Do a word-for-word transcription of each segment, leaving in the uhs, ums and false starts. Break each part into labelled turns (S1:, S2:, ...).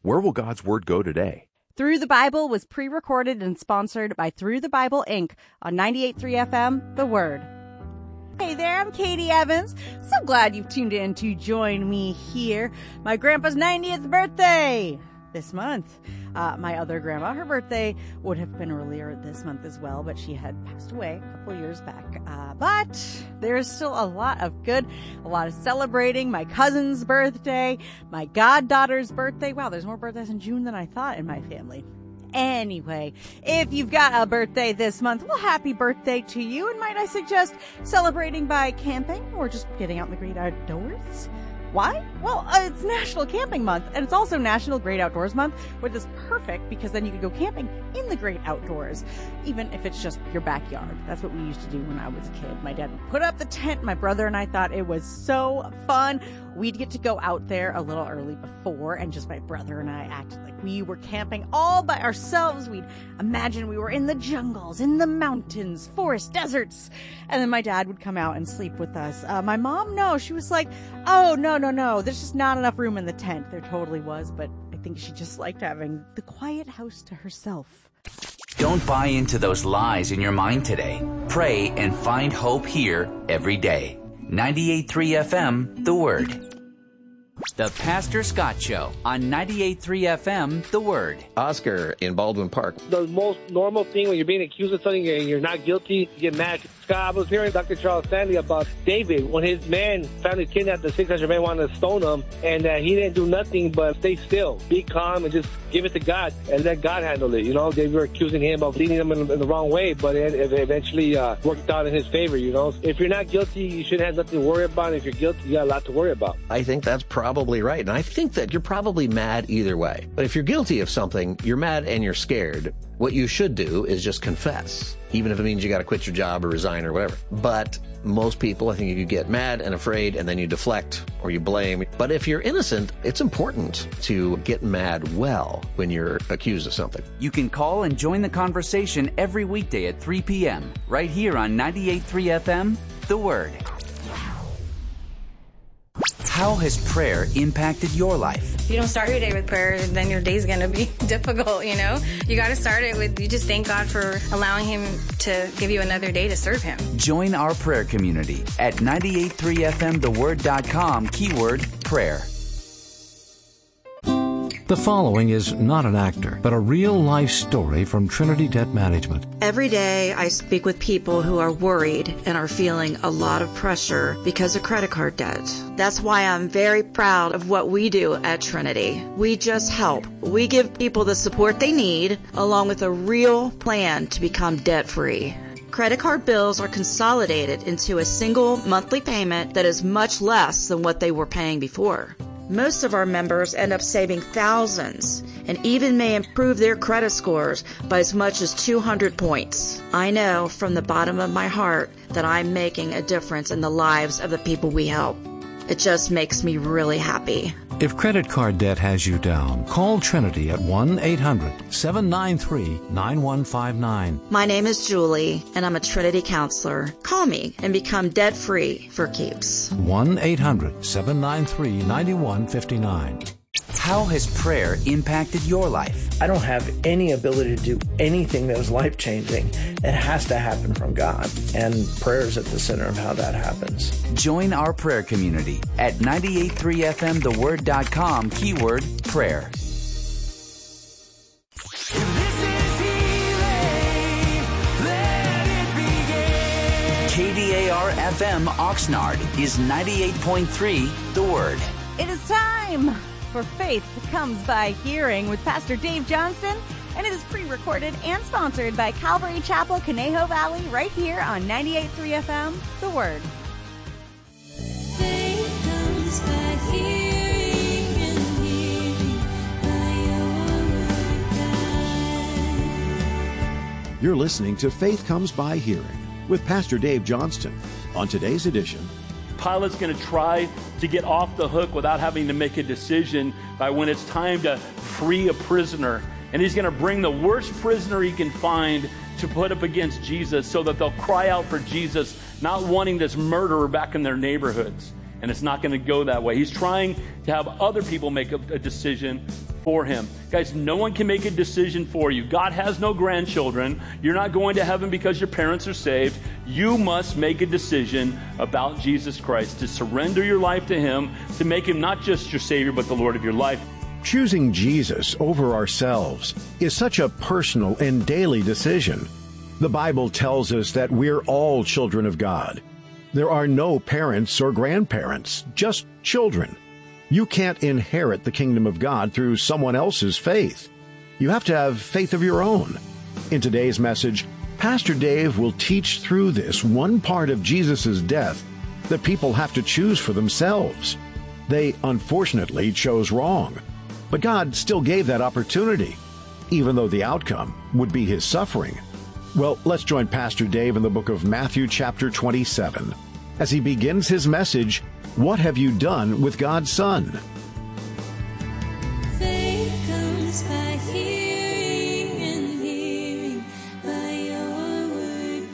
S1: Where will God's Word go today?
S2: Through the Bible was pre-recorded and sponsored by Through the Bible, Incorporated on ninety-eight point three F M, The Word. Hey there, I'm Katie Evans. So glad you've tuned in to join me here. My grandpa's ninetieth birthday this month. Uh, my other grandma, her birthday would have been earlier this month as well, but she had passed away a couple years back. Uh, but there's still a lot of good, a lot of celebrating. My cousin's birthday, my goddaughter's birthday. Wow, there's more birthdays in June than I thought in my family. Anyway, if you've got a birthday this month, well, happy birthday to you. And might I suggest celebrating by camping or just getting out in the great outdoors? Why? Well, uh, it's National Camping Month, and it's also National Great Outdoors Month, which is perfect because then you can go camping in the great outdoors, even if it's just your backyard. That's what we used to do when I was a kid. My dad would put up the tent. My brother and I thought it was so fun. We'd get to go out there a little early before, and just my brother and I acted like we were camping all by ourselves. We'd imagine we were in the jungles, in the mountains, forests, deserts, and then my dad would come out and sleep with us. Uh, my mom, no, she was like, oh, no, no, no, there's just not enough room in the tent. There totally was, but I think she just liked having the quiet house to herself.
S3: Don't buy into those lies in your mind today. Pray and find hope here every day. ninety-eight point three F M, The Word. The Pastor Scott Show on ninety-eight point three F M, The Word.
S4: Oscar in Baldwin Park.
S5: The most normal thing when you're being accused of something and you're not guilty, you get mad. Scott, I was hearing Doctor Charles Stanley about David. When his man finally kidnapped the six hundred men wanted to stone him, and uh, he didn't do nothing but stay still, be calm, and just give it to God and let God handle it. You know, they were accusing him of leading them in, in the wrong way, but it, it eventually uh, worked out in his favor, you know. If you're not guilty, you shouldn't have nothing to worry about. If you're guilty, you got a lot to worry about.
S4: I think that's probably right. And I think that you're probably mad either way. But if you're guilty of something, you're mad and you're scared. What you should do is just confess, even if it means you got to quit your job or resign or whatever. But most people, I think you get mad and afraid and then you deflect or you blame. But if you're innocent, it's important to get mad well when you're accused of something.
S3: You can call and join the conversation every weekday at three p.m. right here on ninety-eight point three F M, The Word. How has prayer impacted your life?
S6: If you don't start your day with prayer, then your day's going to be difficult, you know? You got to start it with, you just thank God for allowing Him to give you another day to serve Him.
S3: Join our prayer community at ninety-eight point three F M the word dot com, keyword prayer.
S7: The following is not an actor, but a real-life story from Trinity Debt Management.
S8: Every day I speak with people who are worried and are feeling a lot of pressure because of credit card debt. That's why I'm very proud of what we do at Trinity. We just help. We give people the support they need, along with a real plan to become debt-free. Credit card bills are consolidated into a single monthly payment that is much less than what they were paying before. Most of our members end up saving thousands and even may improve their credit scores by as much as two hundred points. I know from the bottom of my heart that I'm making a difference in the lives of the people we help. It just makes me really happy.
S7: If credit card debt has you down, call Trinity at one eight hundred seven nine three nine one five nine.
S8: My name is Julie, and I'm a Trinity counselor. Call me and become debt-free for keeps.
S7: one eight hundred seven nine three nine one five nine.
S3: How has prayer impacted your life?
S9: I don't have any ability to do anything that is life-changing. It has to happen from God, and prayer is at the center of how that happens.
S3: Join our prayer community at ninety-eight point three F M the word dot com, keyword prayer. K D A R F M Oxnard is ninety-eight point three The Word.
S2: It is time for Faith Comes by Hearing with Pastor Dave Johnston, and it is pre-recorded and sponsored by Calvary Chapel, Conejo Valley, right here on ninety-eight point three F M, The Word.
S10: Faith comes by hearing and hearing by your word.
S11: You're listening to Faith Comes by Hearing with Pastor Dave Johnston. On today's edition,
S12: Pilate's going to try to get off the hook without having to make a decision by when it's time to free a prisoner. And he's going to bring the worst prisoner he can find to put up against Jesus so that they'll cry out for Jesus, not wanting this murderer back in their neighborhoods. And it's not going to go that way. He's trying to have other people make a, a decision for him. Guys, no one can make a decision for you. God has no grandchildren. You're not going to heaven because your parents are saved. You must make a decision about Jesus Christ, to surrender your life to him, to make him not just your Savior, but the Lord of your life.
S11: Choosing Jesus over ourselves is such a personal and daily decision. The Bible tells us that we're all children of God. There are no parents or grandparents, just children. You can't inherit the kingdom of God through someone else's faith. You have to have faith of your own. In today's message, Pastor Dave will teach through this one part of Jesus' death that people have to choose for themselves. They unfortunately chose wrong, but God still gave that opportunity, even though the outcome would be his suffering. Well, let's join Pastor Dave in the book of Matthew chapter twenty-seven as he begins his message, What Have You Done with God's Son?
S10: Faith comes by hearing, and hearing by your word,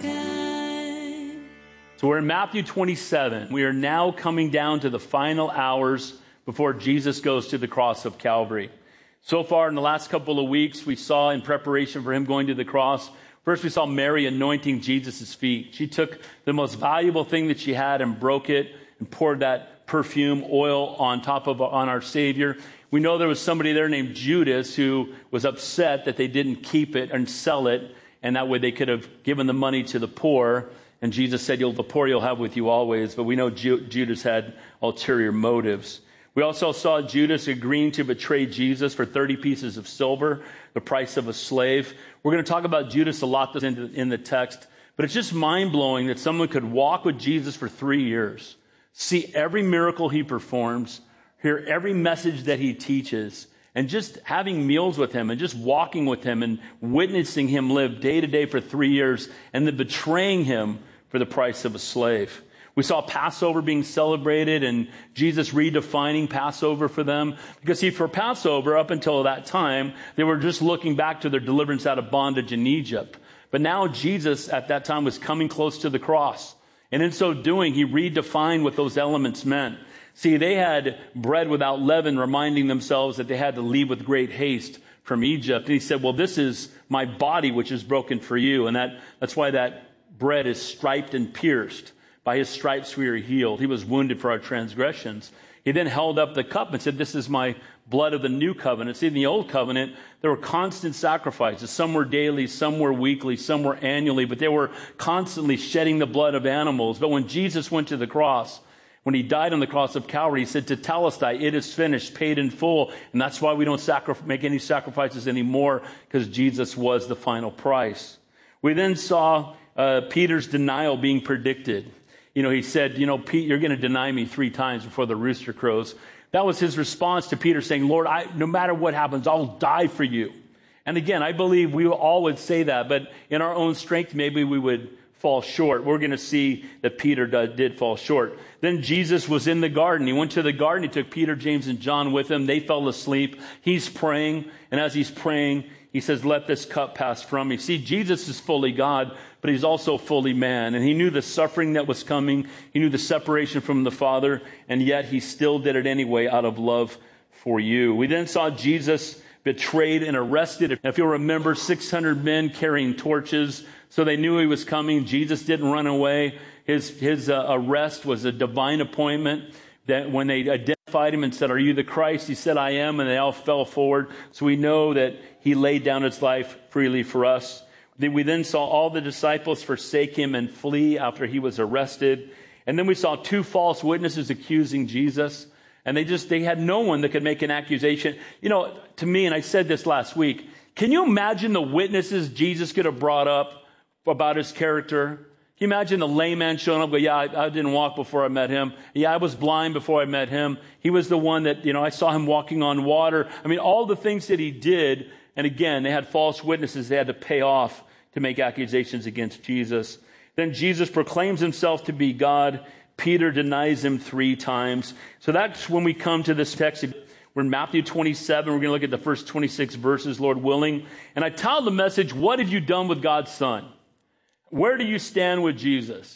S10: God.
S12: So we're in Matthew twenty-seven. We are now coming down to the final hours before Jesus goes to the cross of Calvary. So far in the last couple of weeks, we saw in preparation for him going to the cross, first, we saw Mary anointing Jesus' feet. She took the most valuable thing that she had and broke it and poured that perfume oil on top of on our Savior. We know there was somebody there named Judas who was upset that they didn't keep it and sell it, and that way they could have given the money to the poor. And Jesus said, "You'll the poor you'll have with you always." But we know Ju- Judas had ulterior motives. We also saw Judas agreeing to betray Jesus for thirty pieces of silver, the price of a slave. We're going to talk about Judas a lot in, in the text, but it's just mind-blowing that someone could walk with Jesus for three years, see every miracle he performs, hear every message that he teaches, and just having meals with him and just walking with him and witnessing him live day to day for three years, and then betraying him for the price of a slave. We saw Passover being celebrated and Jesus redefining Passover for them. Because see, for Passover, up until that time, they were just looking back to their deliverance out of bondage in Egypt. But now Jesus at that time was coming close to the cross. And in so doing, he redefined what those elements meant. See, they had bread without leaven, reminding themselves that they had to leave with great haste from Egypt. And he said, well, this is my body, which is broken for you. And that, that's why that bread is striped and pierced. By his stripes we are healed. He was wounded for our transgressions. He then held up the cup and said, this is my blood of the new covenant. See, in the old covenant, there were constant sacrifices. Some were daily, some were weekly, some were annually, but they were constantly shedding the blood of animals. But when Jesus went to the cross, when he died on the cross of Calvary, he said, Tetelestai, it is finished, paid in full. And that's why we don't sacri- make any sacrifices anymore, because Jesus was the final price. We then saw uh, Peter's denial being predicted. You know, he said, you know, Pete, you're going to deny me three times before the rooster crows. That was his response to Peter saying, Lord, I, no matter what happens, I'll die for you. And again, I believe we all would say that, but in our own strength, maybe we would fall short. We're going to see that Peter did, did fall short. Then Jesus was in the garden. He went to the garden. He took Peter, James, and John with him. They fell asleep. He's praying. And as he's praying, he says, let this cup pass from me. See, Jesus is fully God, but he's also fully man. And he knew the suffering that was coming. He knew the separation from the Father, and yet he still did it anyway out of love for you. We then saw Jesus betrayed and arrested. If you'll remember, six hundred men carrying torches, so they knew he was coming. Jesus didn't run away. His, his uh, arrest was a divine appointment. That when they identified him and said, are you the Christ? He said, I am. And they all fell forward. So we know that he laid down his life freely for us. We then saw all the disciples forsake him and flee after he was arrested. And then we saw two false witnesses accusing Jesus. And they just, they had no one that could make an accusation. You know, to me, and I said this last week, can you imagine the witnesses Jesus could have brought up about his character? Can you imagine the layman showing up, go, yeah, I, I didn't walk before I met him. Yeah, I was blind before I met him. He was the one that, you know, I saw him walking on water. I mean, all the things that he did. And again, they had false witnesses they had to pay off to make accusations against Jesus. Then Jesus proclaims himself to be God. Peter denies him three times. So that's when we come to this text. We're in Matthew twenty-seven. We're going to look at the first twenty-six verses, Lord willing. And I titled the message, What Have You Done with God's Son? Where do you stand with Jesus? The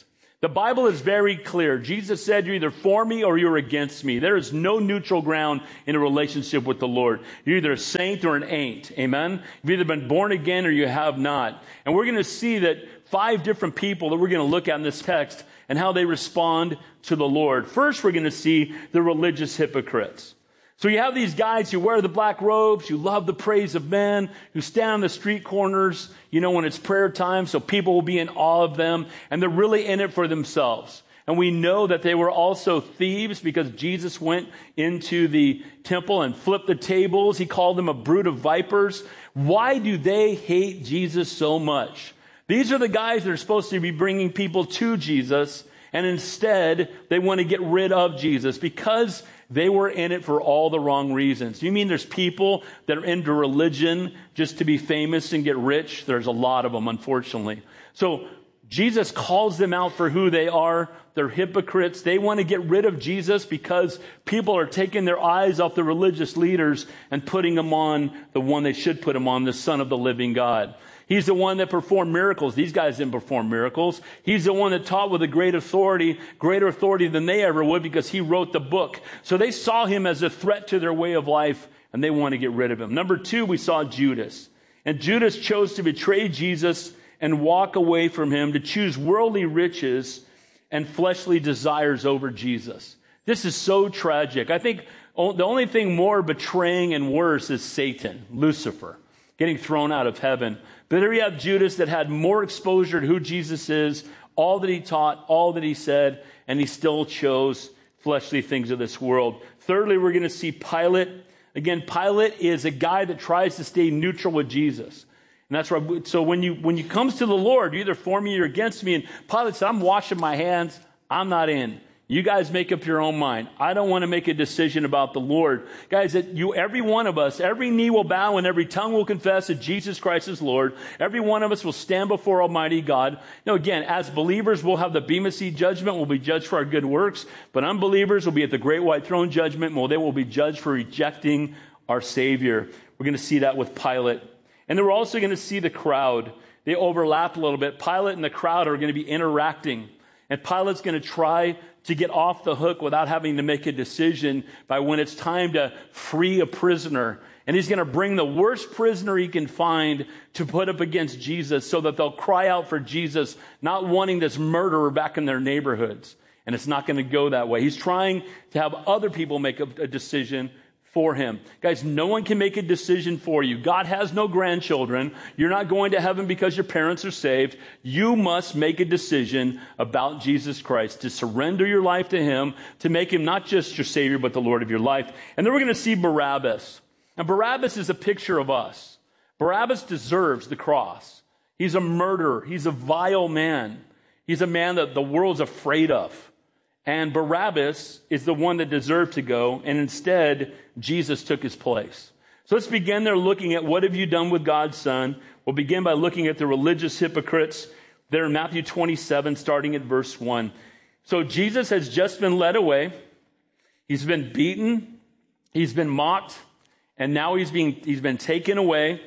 S12: The Bible is very clear. Jesus said, you're either for me or you're against me. There is no neutral ground in a relationship with the Lord. You're either a saint or an ain't. Amen? You've either been born again or you have not. And we're going to see that five different people that we're going to look at in this text and how they respond to the Lord. First, we're going to see the religious hypocrites. So you have these guys who wear the black robes, who love the praise of men, who stand on the street corners, you know, when it's prayer time, so people will be in awe of them, and they're really in it for themselves. And we know that they were also thieves because Jesus went into the temple and flipped the tables. He called them a brood of vipers. Why do they hate Jesus so much? These are the guys that are supposed to be bringing people to Jesus, and instead they want to get rid of Jesus because they were in it for all the wrong reasons. You mean there's people that are into religion just to be famous and get rich? There's a lot of them, unfortunately. So Jesus calls them out for who they are. They're hypocrites. They want to get rid of Jesus because people are taking their eyes off the religious leaders and putting them on the one they should put them on, the Son of the living God. He's the one that performed miracles. These guys didn't perform miracles. He's the one that taught with a great authority, greater authority than they ever would because he wrote the book. So they saw him as a threat to their way of life, and they want to get rid of him. Number two, we saw Judas. And Judas chose to betray Jesus and walk away from him, to choose worldly riches and fleshly desires over Jesus. This is so tragic. I think the only thing more betraying and worse is Satan, Lucifer, getting thrown out of heaven. But there you have Judas that had more exposure to who Jesus is, all that he taught, all that he said, and he still chose fleshly things of this world. Thirdly, we're going to see Pilate. Again, Pilate is a guy that tries to stay neutral with Jesus. And that's right. So when you when you comes to the Lord, you're either for me or against me. And Pilate said, I'm washing my hands. I'm not in. You guys make up your own mind. I don't want to make a decision about the Lord. Guys, that you, every one of us, every knee will bow and every tongue will confess that Jesus Christ is Lord. Every one of us will stand before Almighty God. Now again, as believers, we'll have the Bema Seat judgment. We'll be judged for our good works. But unbelievers will be at the great white throne judgment. Well, they will be judged for rejecting our Savior. We're going to see that with Pilate. And then we're also going to see the crowd. They overlap a little bit. Pilate and the crowd are going to be interacting. And Pilate's going to try to get off the hook without having to make a decision by when it's time to free a prisoner. And he's going to bring the worst prisoner he can find to put up against Jesus so that they'll cry out for Jesus, not wanting this murderer back in their neighborhoods. And it's not going to go that way. He's trying to have other people make a, a decision for him. Guys, no one can make a decision for you. God has no grandchildren. You're not going to heaven because your parents are saved. You must make a decision about Jesus Christ, to surrender your life to him, to make him not just your Savior, but the Lord of your life. And then we're going to see Barabbas. And Barabbas is a picture of us. Barabbas deserves the cross. He's a murderer. He's a vile man. He's a man that the world's afraid of. And Barabbas is the one that deserved to go, and instead, Jesus took his place. So let's begin there looking at what have you done with God's Son. We'll begin by looking at the religious hypocrites there in Matthew twenty-seven, starting at verse one. So Jesus has just been led away. He's been beaten. He's been mocked. And now he's being, he's been taken away.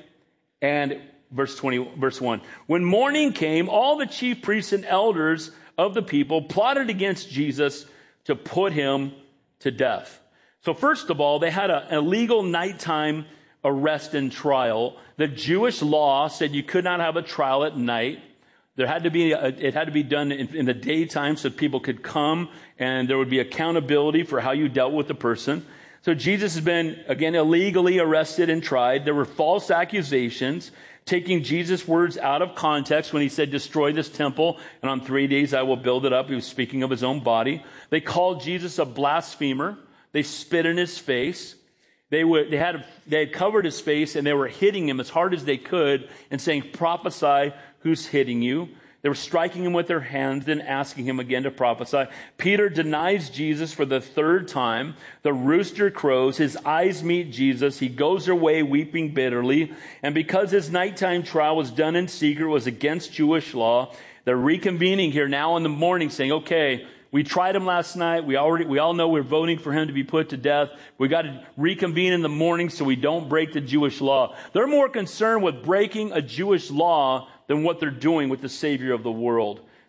S12: And verse twenty, verse one. When morning came, all the chief priests and elders of the people plotted against Jesus to put him to death. So first of all, they had an illegal nighttime arrest and trial. The Jewish law said you could not have a trial at night. There had to be a, it had to be done in, in the daytime so people could come and there would be accountability for how you dealt with the person. So Jesus has been, again, illegally arrested and tried. There were false accusations, taking Jesus' words out of context when he said, destroy this temple, and on three days I will build it up. He was speaking of his own body. They called Jesus a blasphemer. They spit in his face. They would, they had, they had covered his face, and they were hitting him as hard as they could and saying, prophesy, who's hitting you? They were striking him with their hands, then asking him again to prophesy. Peter denies Jesus for the third time. The rooster crows. His eyes meet Jesus. He goes away weeping bitterly. And because his nighttime trial was done in secret, was against Jewish law, they're reconvening here now in the morning saying, okay, we tried him last night. We already, we all know we're voting for him to be put to death. We got to reconvene in the morning so we don't break the Jewish law. They're more concerned with breaking a Jewish law than what they're doing with the Savior of the world.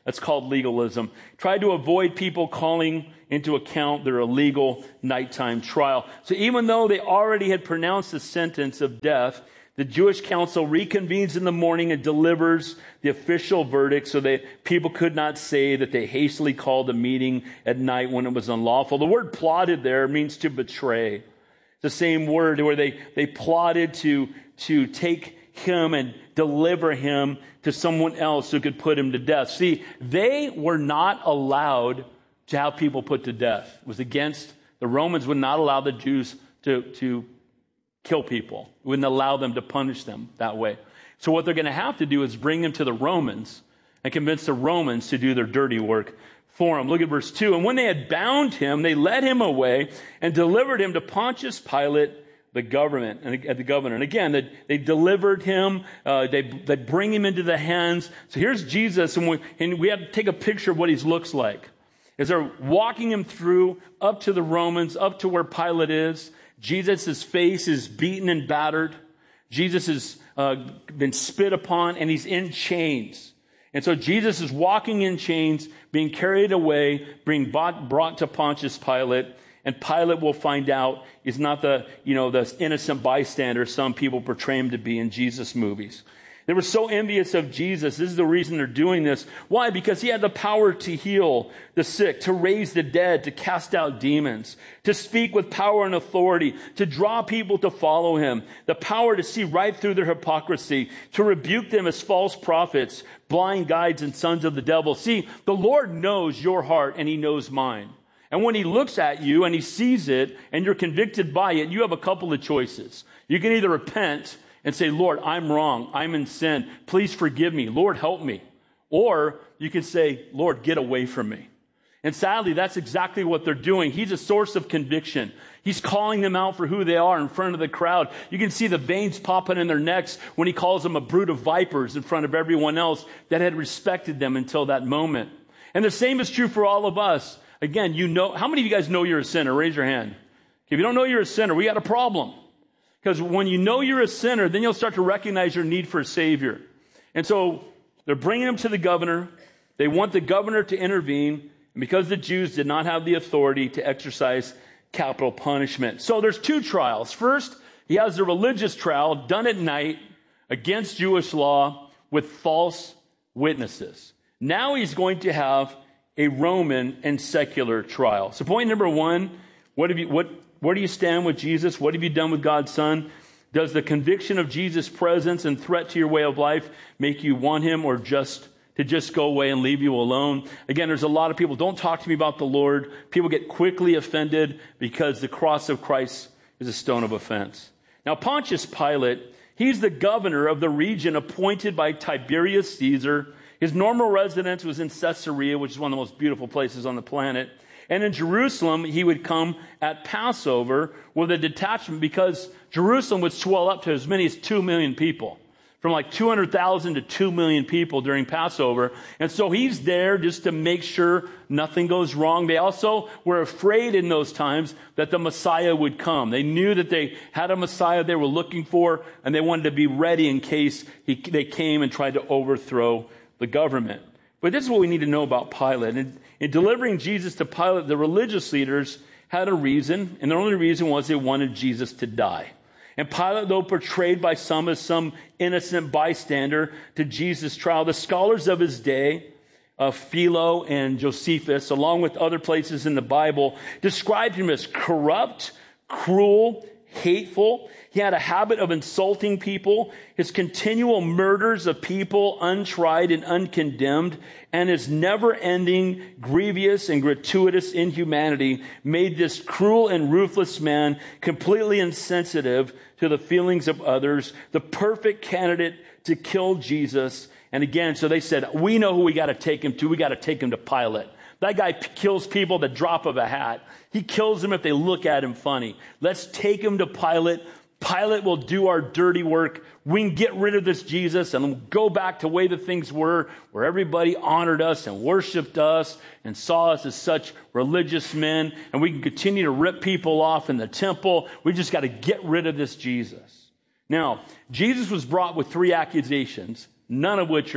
S12: That's called legalism. Tried to avoid people calling into account their illegal nighttime trial. So even though they already had pronounced the sentence of death, the Jewish council reconvenes in the morning and delivers the official verdict so that people could not say that they hastily called a meeting at night when it was unlawful. The word plotted there means to betray. It's the same word where they, they plotted to, to take him and deliver him to someone else who could put him to death. See, they were not allowed to have people put to death. It was against, the Romans would not allow the Jews to, to kill people. Wouldn't allow them to punish them that way. So what they're going to have to do is bring them to the Romans and convince the Romans to do their dirty work for him. Look at verse two. And when they had bound him, they led him away and delivered him to Pontius Pilate, the government and the governor. And again, they, they delivered him. Uh, they they bring him into the hands. So here's Jesus, and we, and we have to take a picture of what he looks like. As they're walking him through up to the Romans, up to where Pilate is. Jesus' face is beaten and battered. Jesus has uh, been spit upon, and he's in chains. And so Jesus is walking in chains, being carried away, being brought, brought to Pontius Pilate. And Pilate will find out is not the, you know, the innocent bystander some people portray him to be in Jesus movies. They were so envious of Jesus. This is the reason they're doing this. Why? Because he had the power to heal the sick, to raise the dead, to cast out demons, to speak with power and authority, to draw people to follow him, the power to see right through their hypocrisy, to rebuke them as false prophets, blind guides, and sons of the devil. See, the Lord knows your heart and he knows mine. And when he looks at you and he sees it and you're convicted by it, you have a couple of choices. You can either repent and say, Lord, I'm wrong. I'm in sin. Please forgive me. Lord, help me. Or you can say, Lord, get away from me. And sadly, that's exactly what they're doing. He's a source of conviction. He's calling them out for who they are in front of the crowd. You can see the veins popping in their necks when he calls them a brood of vipers in front of everyone else that had respected them until that moment. And the same is true for all of us. Again, you know, how many of you guys know you're a sinner? Raise your hand. If you don't know you're a sinner, we got a problem. Because when you know you're a sinner, then you'll start to recognize your need for a Savior. And so they're bringing him to the governor. They want the governor to intervene. And because the Jews did not have the authority to exercise capital punishment. So there's two trials. First, he has the religious trial done at night against Jewish law with false witnesses. Now he's going to have a Roman and secular trial. So point number one, what have you, what, where do you stand with Jesus? What have you done with God's Son? Does the conviction of Jesus' presence and threat to your way of life make you want him or just to just go away and leave you alone? Again, there's a lot of people, don't talk to me about the Lord. People get quickly offended because the cross of Christ is a stone of offense. Now, Pontius Pilate, he's the governor of the region appointed by Tiberius Caesar. His normal residence was in Caesarea, which is one of the most beautiful places on the planet. And in Jerusalem, he would come at Passover with a detachment because Jerusalem would swell up to as many as two million people. From like two hundred thousand to two million people during Passover. And so he's there just to make sure nothing goes wrong. They also were afraid in those times that the Messiah would come. They knew that they had a Messiah they were looking for, and they wanted to be ready in case he, they came and tried to overthrow the government. But this is what we need to know about Pilate. In, in delivering Jesus to Pilate, the religious leaders had a reason, and the only reason was they wanted Jesus to die. And Pilate, though portrayed by some as some innocent bystander to Jesus' trial, the scholars of his day, uh, Philo and Josephus, along with other places in the Bible, described him as corrupt, cruel, hateful. He had a habit of insulting people. His continual murders of people untried and uncondemned, and his never-ending, grievous and gratuitous inhumanity made this cruel and ruthless man completely insensitive to the feelings of others, the perfect candidate to kill Jesus. And again, so they said, we know who we got to take him to. We got to take him to Pilate. That guy p- kills people at the drop of a hat. He kills them if they look at him funny. Let's take him to Pilate. Pilate will do our dirty work. We can get rid of this Jesus and go back to the way the things were, where everybody honored us and worshiped us and saw us as such religious men. And we can continue to rip people off in the temple. We just got to get rid of this Jesus. Now, Jesus was brought with three accusations, none of which are,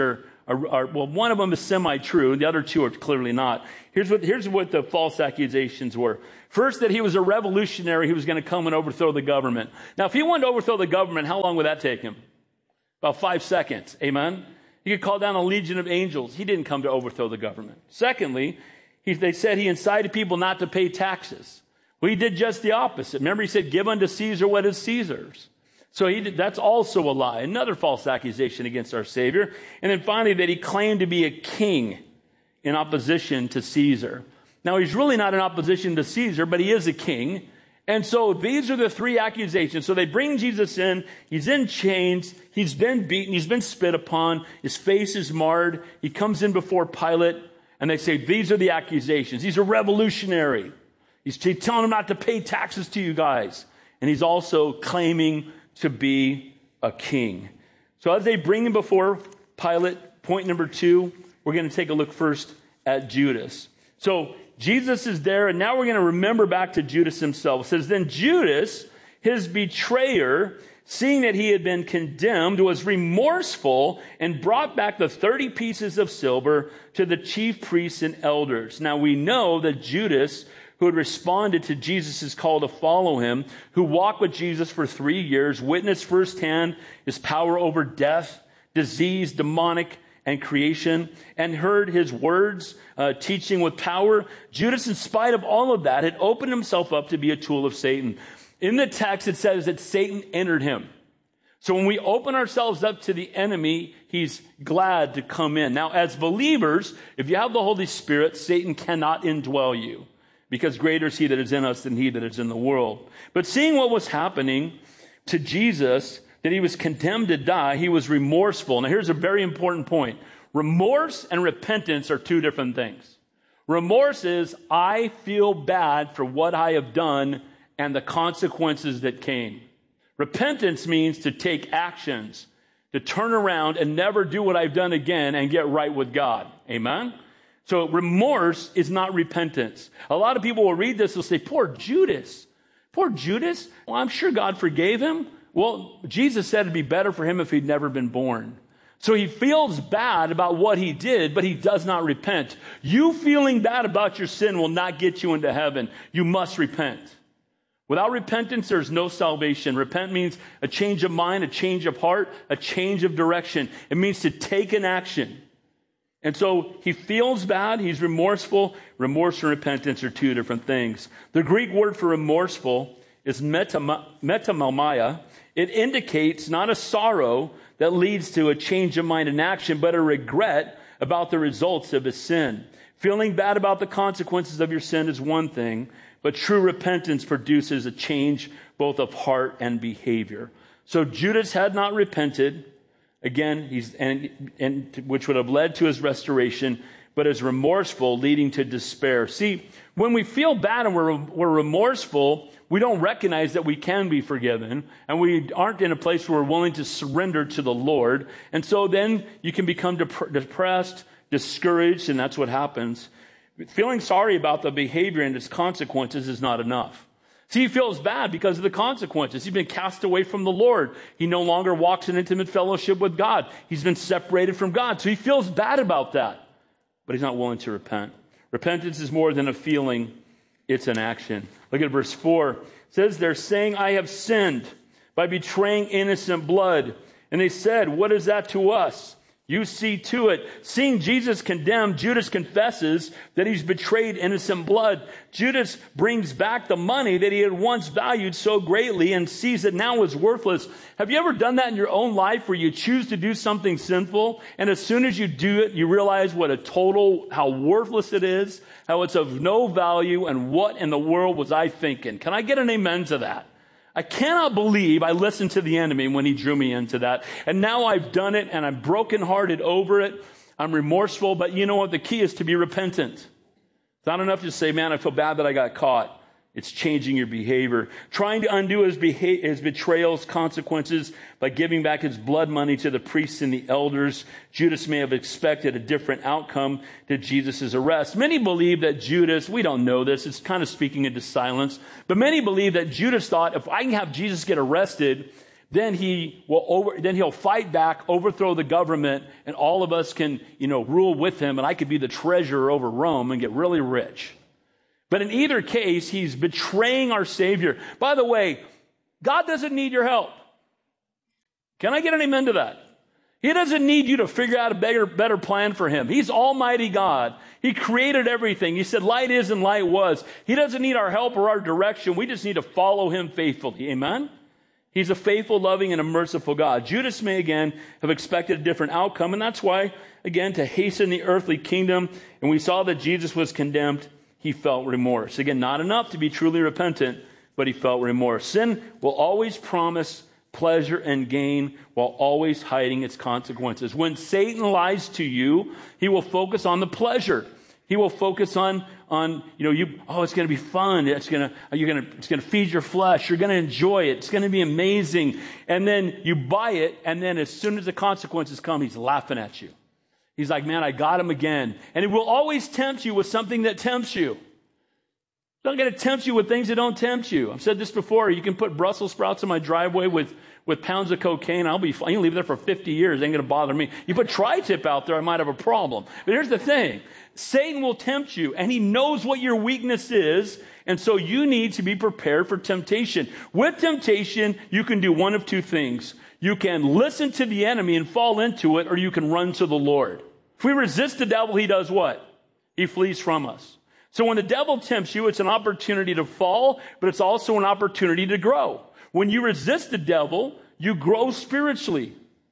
S12: are, are well, one of them is semi-true. The other two are clearly not. Here's what, here's what the false accusations were. First, that he was a revolutionary who was going to come and overthrow the government. Now, if he wanted to overthrow the government, how long would that take him? About five seconds. Amen? He could call down a legion of angels. He didn't come to overthrow the government. Secondly, he, they said he incited people not to pay taxes. Well, he did just the opposite. Remember, he said, give unto Caesar what is Caesar's. So he did, that's also a lie. Another false accusation against our Savior. And then finally, that he claimed to be a king in opposition to Caesar. Now, he's really not in opposition to Caesar, but he is a king. And so these are the three accusations. So they bring Jesus in. He's in chains. He's been beaten. He's been spit upon. His face is marred. He comes in before Pilate. And they say, these are the accusations. He's a revolutionary. He's telling them not to pay taxes to you guys. And he's also claiming to be a king. So as they bring him before Pilate, point number two, we're going to take a look first at Judas. So Jesus is there, and now we're going to remember back to Judas himself. It says, then Judas, his betrayer, seeing that he had been condemned, was remorseful and brought back the thirty pieces of silver to the chief priests and elders. Now we know that Judas, who had responded to Jesus' call to follow him, who walked with Jesus for three years, witnessed firsthand his power over death, disease, demonic, and creation, and heard his words, uh, teaching with power. Judas, in spite of all of that, had opened himself up to be a tool of Satan. In the text, it says that Satan entered him. So when we open ourselves up to the enemy, he's glad to come in. Now, as believers, if you have the Holy Spirit, Satan cannot indwell you, because greater is he that is in us than he that is in the world. But seeing what was happening to Jesus, that he was condemned to die, he was remorseful. Now here's a very important point. Remorse and repentance are two different things. Remorse is, I feel bad for what I have done and the consequences that came. Repentance means to take actions, to turn around and never do what I've done again and get right with God. Amen? So remorse is not repentance. A lot of people will read this and say, poor Judas. Poor Judas? Well, I'm sure God forgave him. Well, Jesus said it'd be better for him if he'd never been born. So he feels bad about what he did, but he does not repent. You feeling bad about your sin will not get you into heaven. You must repent. Without repentance, there's no salvation. Repent means a change of mind, a change of heart, a change of direction. It means to take an action. And so he feels bad. He's remorseful. Remorse and repentance are two different things. The Greek word for remorseful is metam- metamomia. It indicates not a sorrow that leads to a change of mind and action, but a regret about the results of his sin. Feeling bad about the consequences of your sin is one thing, but true repentance produces a change both of heart and behavior. So Judas had not repented, again, he's and, and which would have led to his restoration, but is remorseful, leading to despair. See, when we feel bad and we're, we're remorseful, we don't recognize that we can be forgiven, and we aren't in a place where we're willing to surrender to the Lord. And so then you can become dep- depressed, discouraged, and that's what happens. Feeling sorry about the behavior and its consequences is not enough. See, he feels bad because of the consequences. He's been cast away from the Lord. He no longer walks in intimate fellowship with God. He's been separated from God. So he feels bad about that, but he's not willing to repent. Repentance is more than a feeling. It's an action. Look at verse four. It says, they're saying, I have sinned by betraying innocent blood. And they said, what is that to us? You see to it. Seeing Jesus condemned, Judas confesses that he's betrayed innocent blood. Judas brings back the money that he had once valued so greatly and sees it now as worthless. Have you ever done that in your own life where you choose to do something sinful, and as soon as you do it, you realize what a total, how worthless it is, how it's of no value, and what in the world was I thinking? Can I get an amen to that? I cannot believe I listened to the enemy when he drew me into that. And now I've done it, and I'm brokenhearted over it. I'm remorseful, but you know what? The key is to be repentant. It's not enough to say, man, I feel bad that I got caught. It's changing your behavior. Trying to undo his, beha- his betrayal's consequences by giving back his blood money to the priests and the elders. Judas may have expected a different outcome to Jesus' arrest. Many believe that Judas, we don't know this, it's kind of speaking into silence, but many believe that Judas thought, if I can have Jesus get arrested, then he will over, then he'll fight back, overthrow the government, and all of us can, you know, rule with him, and I could be the treasurer over Rome and get really rich. But in either case, he's betraying our Savior. By the way, God doesn't need your help. Can I get an amen to that? He doesn't need you to figure out a better, better plan for him. He's Almighty God. He created everything. He said light is and light was. He doesn't need our help or our direction. We just need to follow him faithfully. Amen? He's a faithful, loving, and a merciful God. Judas may, again, have expected a different outcome, and that's why, again, to hasten the earthly kingdom, and we saw that Jesus was condemned, he felt remorse. Again, not enough to be truly repentant, but he felt remorse. Sin will always promise pleasure and gain while always hiding its consequences. When Satan lies to you, he will focus on the pleasure. He will focus on, on, you know, you, oh, it's going to be fun. It's going to, you're going to, it's going to feed your flesh. You're going to enjoy it. It's going to be amazing. And then you buy it. And then as soon as the consequences come, he's laughing at you. He's like, man, I got him again. And he will always tempt you with something that tempts you. He's not going to tempt you with things that don't tempt you. I've said this before. You can put Brussels sprouts in my driveway with, with pounds of cocaine. I'll be fine. You can leave it there for fifty years. It ain't going to bother me. You put tri-tip out there, I might have a problem. But here's the thing. Satan will tempt you, and he knows what your weakness is, and so you need to be prepared for temptation. With temptation, you can do one of two things. You can listen to the enemy and fall into it, or you can run to the Lord. If we resist the devil, he does what? He flees from us. So when the devil tempts you, it's an opportunity to fall, but it's also an opportunity to grow. When you resist the devil, you grow spiritually.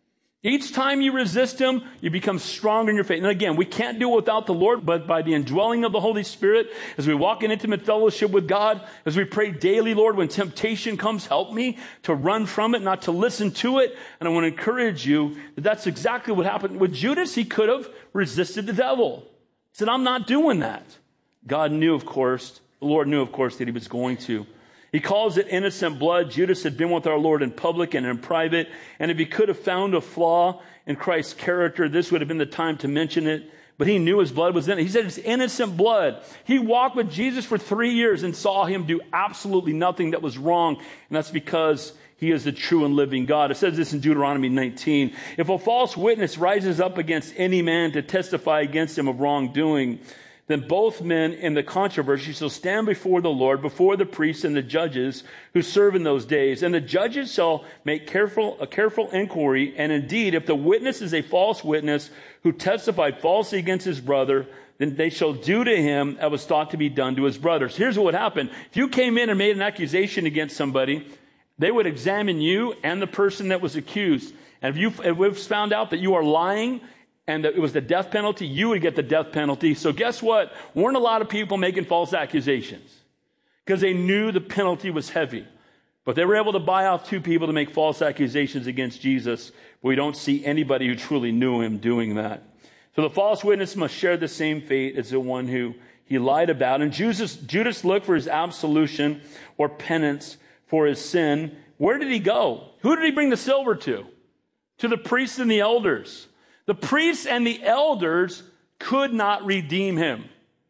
S12: Each time you resist him, you become stronger in your faith. And again, we can't do it without the Lord, but by the indwelling of the Holy Spirit, as we walk in intimate fellowship with God, as we pray daily, Lord, when temptation comes, help me to run from it, not to listen to it. And I want to encourage you that that's exactly what happened with Judas. He could have resisted the devil. He said, I'm not doing that. God knew, of course, the Lord knew, of course, that he was going to. He calls it innocent blood. Judas had been with our Lord in public and in private. And if he could have found a flaw in Christ's character, this would have been the time to mention it. But he knew his blood was in it. He said it's innocent blood. He walked with Jesus for three years and saw him do absolutely nothing that was wrong. And that's because he is the true and living God. It says this in Deuteronomy nineteen. If a false witness rises up against any man to testify against him of wrongdoing, then both men in the controversy shall stand before the Lord, before the priests and the judges who serve in those days. And the judges shall make careful a careful inquiry. And indeed, if the witness is a false witness who testified falsely against his brother, then they shall do to him that was thought to be done to his brothers. Here's what would happen. If you came in and made an accusation against somebody, they would examine you and the person that was accused. And if you if it was found out that you are lying, and it was the death penalty, you would get the death penalty. So guess what? Weren't a lot of people making false accusations because they knew the penalty was heavy. But they were able to buy off two people to make false accusations against Jesus. But we don't see anybody who truly knew him doing that. So the false witness must share the same fate as the one who he lied about. And Judas, Judas looked for his absolution or penance for his sin. Where did he go? Who did he bring the silver to? To the priests and the elders. The priests and the elders could not redeem him.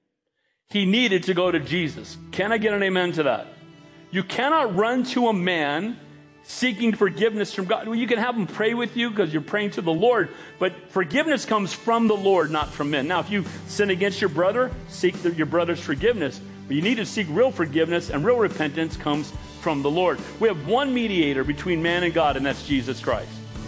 S12: He needed to go to Jesus. Can I get an amen to that? You cannot run to a man seeking forgiveness from God. Well, you can have him pray with you because you're praying to the Lord, but forgiveness comes from the Lord, not from men. Now, if you sin against your brother, seek the, your brother's forgiveness. But you need to seek real forgiveness, and real repentance comes from the Lord. We have one mediator between man and God, and that's Jesus Christ.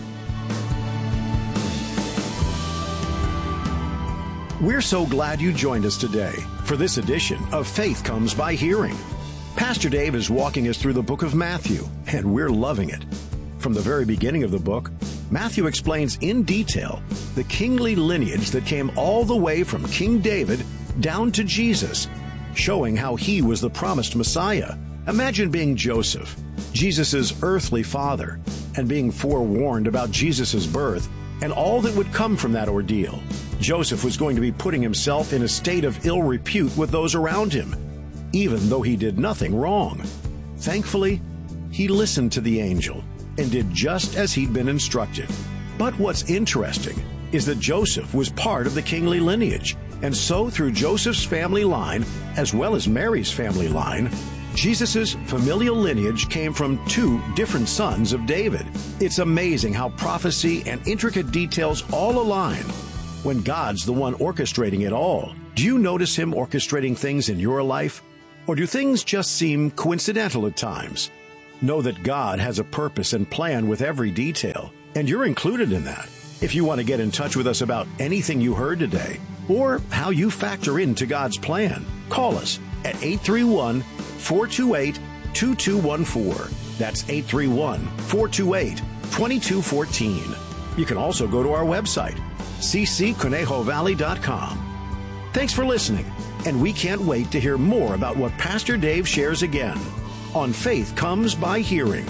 S11: We're so glad you joined us today for this edition of Faith Comes by Hearing. Pastor Dave is walking us through the book of Matthew, and we're loving it. From the very beginning of the book, Matthew explains in detail the kingly lineage that came all the way from King David down to Jesus, showing how he was the promised Messiah. Imagine being Joseph, Jesus' earthly father, and being forewarned about Jesus' birth and all that would come from that ordeal. Joseph was going to be putting himself in a state of ill repute with those around him, even though he did nothing wrong. Thankfully, he listened to the angel and did just as he'd been instructed. But what's interesting is that Joseph was part of the kingly lineage, and so through Joseph's family line, as well as Mary's family line, Jesus' familial lineage came from two different sons of David. It's amazing how prophecy and intricate details all align when God's the one orchestrating it all. Do you notice Him orchestrating things in your life? Or do things just seem coincidental at times? Know that God has a purpose and plan with every detail, and you're included in that. If you want to get in touch with us about anything you heard today, or how you factor into God's plan, call us at eight three one, four two eight, two two one four. That's eight three one, four two eight, two two one four. You can also go to our website, c c conejo valley dot com. Thanks for listening, and we can't wait to hear more about what Pastor Dave shares again on Faith Comes by Hearing.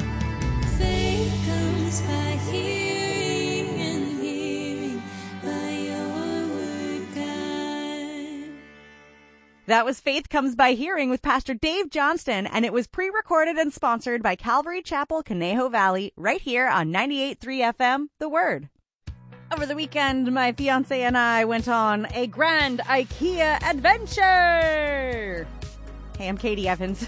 S10: Faith comes by hearing, and hearing by your word, God.
S2: That was Faith Comes by Hearing with Pastor Dave Johnston, and it was pre-recorded and sponsored by Calvary Chapel, Conejo Valley, right here on ninety-eight point three F M, The Word. Over the weekend, my fiance and I went on a grand IKEA adventure. Hey, I'm Katie Evans.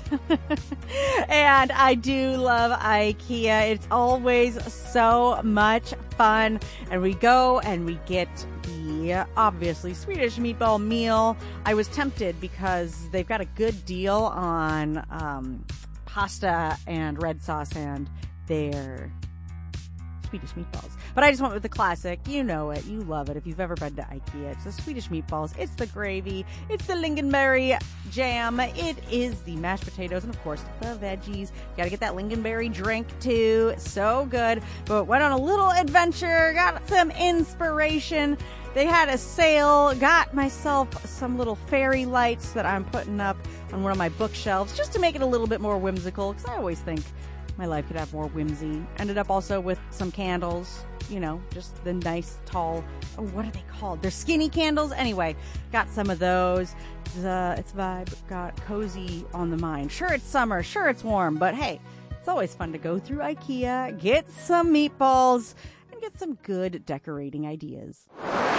S2: And I do love IKEA. It's always so much fun. And we go and we get the, obviously, Swedish meatball meal. I was tempted because they've got a good deal on um, pasta and red sauce and their Swedish meatballs. But I just went with the classic. You know it. You love it. If you've ever been to IKEA, it's the Swedish meatballs. It's the gravy. It's the lingonberry jam. It is the mashed potatoes. And, of course, the veggies. You got to get that lingonberry drink, too. So good. But went on a little adventure. Got some inspiration. They had a sale. Got myself some little fairy lights that I'm putting up on one of my bookshelves just to make it a little bit more whimsical, because I always think my life could have more whimsy. Ended up also with some candles, you know, just the nice, tall, oh, what are they called? They're skinny candles. Anyway, got some of those. It's, uh, it's vibe, got cozy on the mind. Sure, it's summer. Sure, it's warm. But hey, it's always fun to go through IKEA, get some meatballs, and get some good decorating ideas.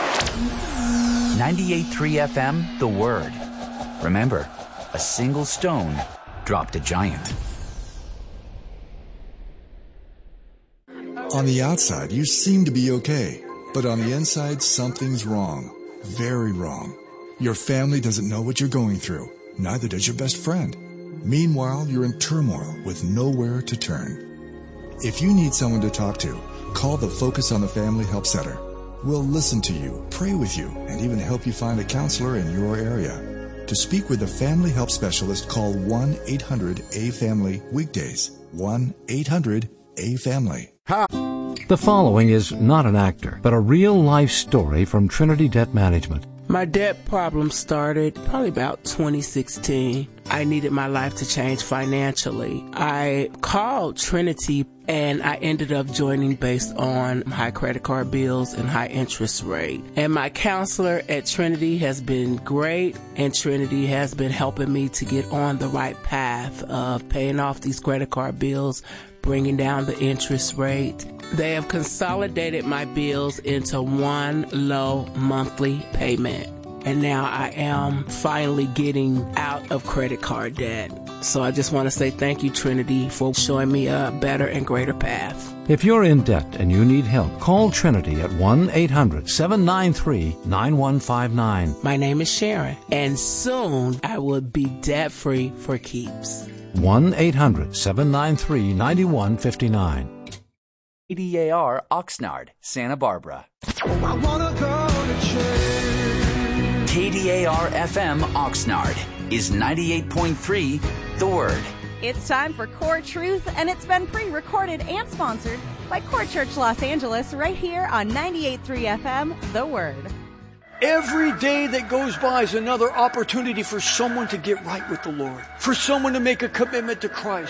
S3: ninety-eight point three F M, The Word. Remember, a single stone dropped a giant.
S13: On the outside, you seem to be okay, but on the inside, something's wrong. Very wrong. Your family doesn't know what you're going through. Neither does your best friend. Meanwhile, you're in turmoil with nowhere to turn. If you need someone to talk to, call the Focus on the Family Help Center. We'll listen to you, pray with you, and even help you find a counselor in your area. To speak with a family help specialist, call one eight hundred A family weekdays. one eight hundred A family.
S7: The following is not an actor, but a real-life story from Trinity Debt Management.
S14: My debt problem started probably about twenty sixteen. I needed my life to change financially. I called Trinity and I ended up joining based on high credit card bills and high interest rate. And my counselor at Trinity has been great, and Trinity has been helping me to get on the right path of paying off these credit card bills, bringing down the interest rate. They have consolidated my bills into one low monthly payment. And now I am finally getting out of credit card debt. So I just want to say thank you, Trinity, for showing me a better and greater path.
S7: If you're in debt and you need help, call Trinity at one eight hundred seven nine three nine one five nine.
S14: My name is Sharon, and soon I will be debt-free for keeps.
S7: one eight hundred seven nine three nine one five nine.
S3: K D A R Oxnard, Santa Barbara.
S10: Oh, I wanna go to church.
S3: K D A R F M Oxnard is ninety-eight point three The Word.
S2: It's time for Core Truth, and it's been pre-recorded and sponsored by Core Church Los Angeles right here on ninety-eight point three F M, The Word.
S15: Every day that goes by is another opportunity for someone to get right with the Lord, for someone to make a commitment to Christ.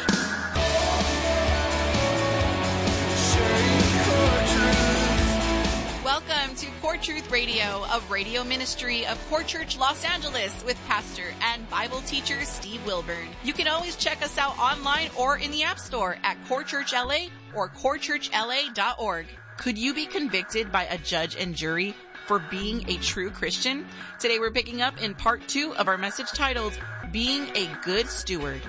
S16: Welcome to Core Truth Radio, a radio ministry of Core Church Los Angeles with pastor and Bible teacher Steve Wilburn. You can always check us out online or in the App Store at Core Church L A or core church l a dot org. Could you be convicted by a judge and jury for being a true Christian? Today we're picking up in part two of our message titled, being a good steward.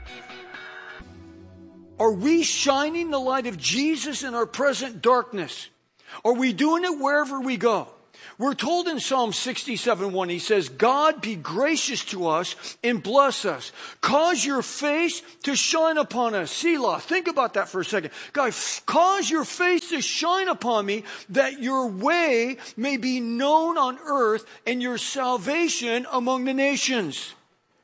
S15: Are we shining the light of Jesus in our present darkness? Are we doing it wherever we go? We're told in Psalm sixty-seven one, he says, God be gracious to us and bless us. Cause your face to shine upon us. Selah. Think about that for a second. God, cause your face to shine upon me that your way may be known on earth and your salvation among the nations.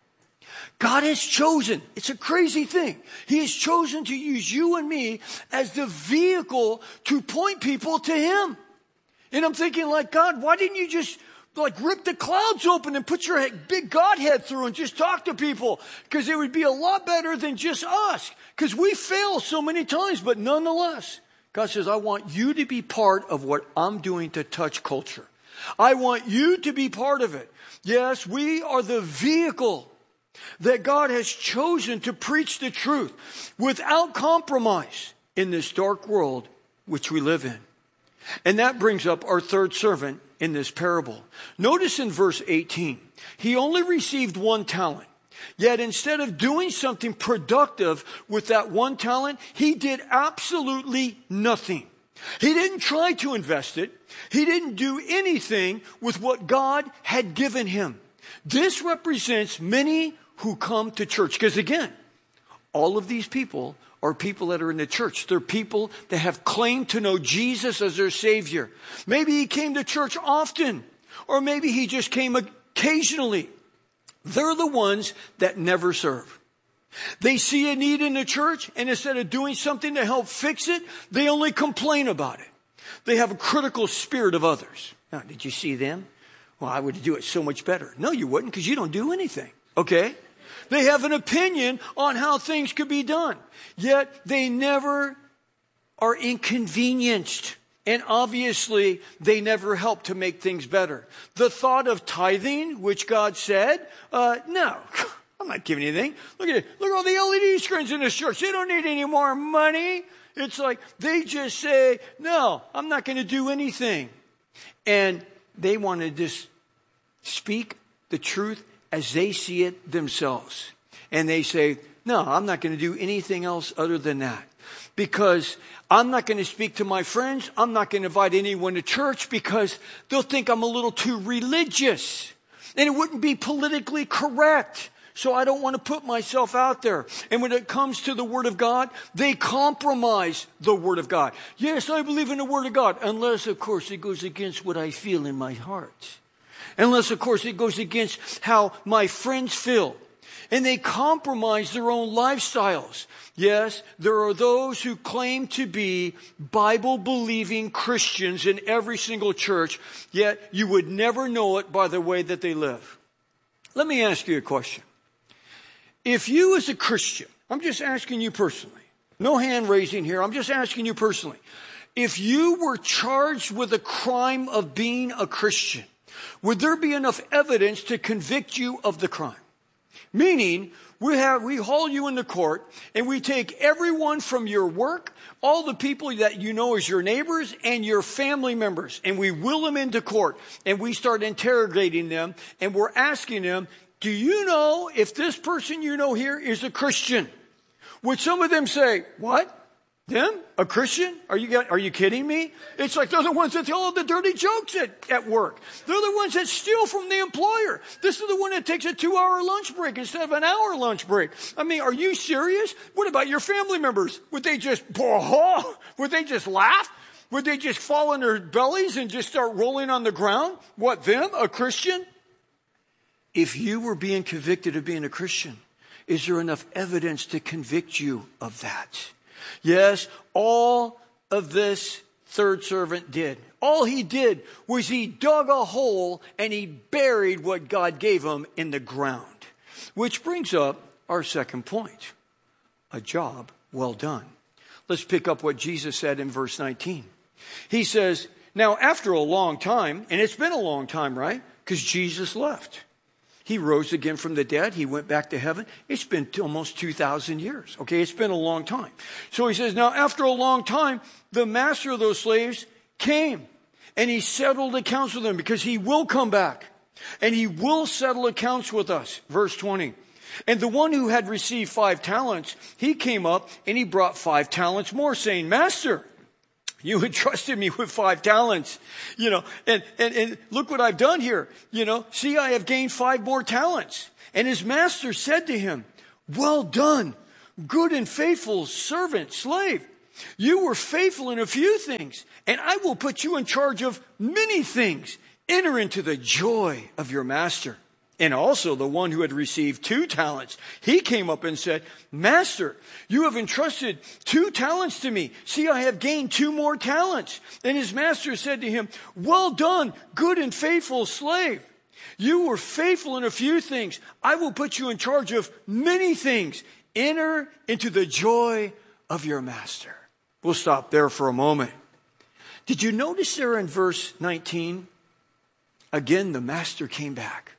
S15: God has chosen, it's a crazy thing. He has chosen to use you and me as the vehicle to point people to Him. And I'm thinking like, God, why didn't you just like rip the clouds open and put your big Godhead through and just talk to people? Because it would be a lot better than just us. Because we fail so many times, but nonetheless, God says, I want you to be part of what I'm doing to touch culture. I want you to be part of it. Yes, we are the vehicle that God has chosen to preach the truth without compromise in this dark world which we live in. And that brings up our third servant in this parable. Notice in verse eighteen, he only received one talent. Yet instead of doing something productive with that one talent, he did absolutely nothing. He didn't try to invest it. He didn't do anything with what God had given him. This represents many who come to church. Because again, all of these people are people that are in the church. They're people that have claimed to know Jesus as their Savior. Maybe he came to church often, or maybe he just came occasionally. They're the ones that never serve. They see a need in the church, and instead of doing something to help fix it, they only complain about it. They have a critical spirit of others. Now, did you see them? Well, I would do it so much better. No, you wouldn't, because you don't do anything. Okay? They have an opinion on how things could be done, yet they never are inconvenienced. And obviously, they never help to make things better. The thought of tithing, which God said, uh, no, I'm not giving anything. Look at it. Look at all the L E D screens in this church. They don't need any more money. It's like they just say, no, I'm not going to do anything. And they want to just speak the truth as they see it themselves. And they say, no, I'm not going to do anything else other than that. Because I'm not going to speak to my friends. I'm not going to invite anyone to church because they'll think I'm a little too religious. And it wouldn't be politically correct. So I don't want to put myself out there. And when it comes to the Word of God, they compromise the Word of God. Yes, I believe in the Word of God. Unless, of course, it goes against what I feel in my heart. Unless, of course, it goes against how my friends feel. And they compromise their own lifestyles. Yes, there are those who claim to be Bible-believing Christians in every single church, yet you would never know it by the way that they live. Let me ask you a question. If you as a Christian, I'm just asking you personally, no hand raising here, I'm just asking you personally, if you were charged with a crime of being a Christian, would there be enough evidence to convict you of the crime? Meaning, we have, we haul you into court and we take everyone from your work, all the people that you know as your neighbors and your family members, and we wheel them into court and we start interrogating them and we're asking them, do you know if this person you know here is a Christian? Would some of them say, what? Them? A Christian? Are you are you kidding me? It's like they're the ones that tell all the dirty jokes at, at work. They're the ones that steal from the employer. This is the one that takes a two-hour lunch break instead of an hour lunch break. I mean, are you serious? What about your family members? Would they just, would they just laugh? Would they just fall on their bellies and just start rolling on the ground? What, them? A Christian? If you were being convicted of being a Christian, is there enough evidence to convict you of that? Yes, all of this third servant did. All he did was he dug a hole and he buried what God gave him in the ground. Which brings up our second point. A job well done. Let's pick up what Jesus said in verse nineteen. He says, now after a long time, and it's been a long time, right? Because Jesus left. He rose again from the dead. He went back to heaven. It's been almost two thousand years. Okay, it's been a long time. So he says, now after a long time, the master of those slaves came and he settled accounts with them because he will come back and he will settle accounts with us. Verse twenty, And the one who had received five talents, he came up and he brought five talents more, saying, Master, you entrusted me with five talents, you know, and, and, and look what I've done here. You know, see, I have gained five more talents. And his master said to him, well done, good and faithful servant, slave. You were faithful in a few things, and I will put you in charge of many things. Enter into the joy of your master. And also the one who had received two talents, he came up and said, Master, you have entrusted two talents to me. See, I have gained two more talents. And his master said to him, well done, good and faithful slave. You were faithful in a few things. I will put you in charge of many things. Enter into the joy of your master. We'll stop there for a moment. Did you notice there in verse nineteen? Again, the master came back.